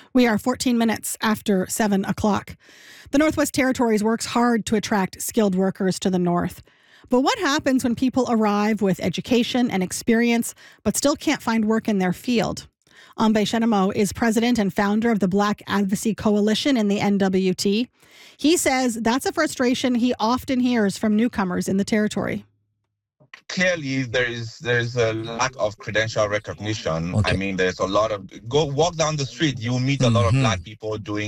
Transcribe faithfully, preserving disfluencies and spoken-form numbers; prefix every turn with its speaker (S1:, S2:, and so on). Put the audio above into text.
S1: We are fourteen minutes after seven o'clock. The Northwest Territories works hard to attract skilled workers to the north. But what happens when people arrive with education and experience but still can't find work in their field? Ambe Shenemo is president and founder of the Black Advocacy Coalition in the N W T. He says that's a frustration he often hears from newcomers in the territory.
S2: Clearly, there is there's a lack of credential recognition.
S3: Okay.
S2: I mean, there's a lot of go walk down the street, you'll meet a lot of
S3: Mhm.
S2: black people doing